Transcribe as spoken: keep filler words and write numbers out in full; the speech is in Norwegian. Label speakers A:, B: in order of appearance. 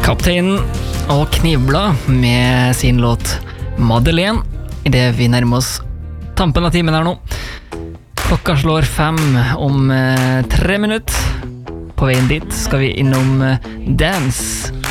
A: Kapteinen og Knivblad med sin låt Madeleine I det vi nærmer oss tampen av timen her nå. Klokka slår fem om eh, tre minutter. På veien dit skal vi innom eh, Dance